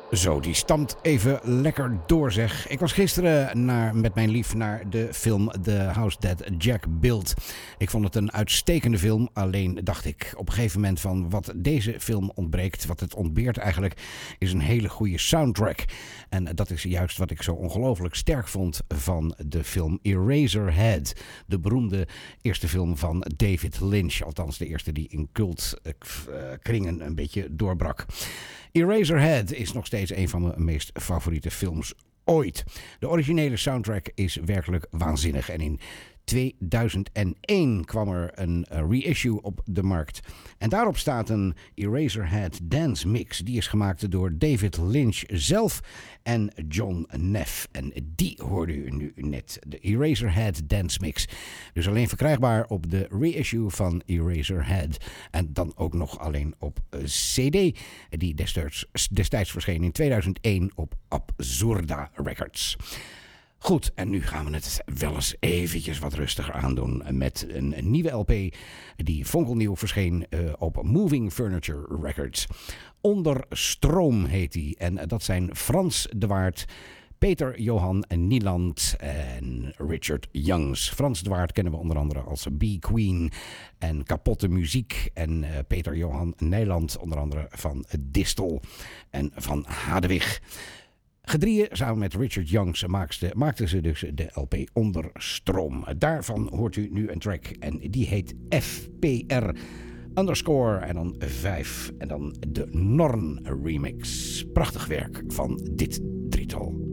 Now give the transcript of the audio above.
Zo, die stamt even lekker door, zeg. Ik was gisteren met mijn lief naar de film The House That Jack Built. Ik vond het een uitstekende film. Alleen dacht ik op een gegeven moment van wat deze film ontbreekt, wat het ontbeert eigenlijk, is een hele goede soundtrack. En dat is juist wat ik zo ongelooflijk sterk vond van de film Eraserhead. De beroemde eerste film van David Lynch. Althans de eerste die in cultkringen een beetje doorbrak. Eraserhead is nog steeds een van mijn meest favoriete films ooit. De originele soundtrack is werkelijk waanzinnig. En in 2001 kwam er een reissue op de markt. En daarop staat een Eraserhead dance mix. Die is gemaakt door David Lynch zelf en John Neff. En die hoorde u nu net. De Eraserhead dance mix. Dus alleen verkrijgbaar op de reissue van Eraserhead. En dan ook nog alleen op CD. Die destijds verscheen in 2001 op Absurda Records. Goed, en nu gaan we het wel eens eventjes wat rustiger aandoen met een nieuwe LP die fonkelnieuw verscheen op Moving Furniture Records. Onder Stroom heet die en dat zijn Frans de Waard, Peter Johan Nieland en Richard Youngs. Frans de Waard kennen we onder andere als Bee Queen en Kapotte Muziek. En Peter Johan Nieland onder andere van Distel en van Hadewig. Gedrieën, samen met Richard Youngs, maakten ze dus de LP Onder Stroom. Daarvan hoort u nu een track en die heet FPR underscore en dan 5 en dan de Norn remix. Prachtig werk van dit drietal.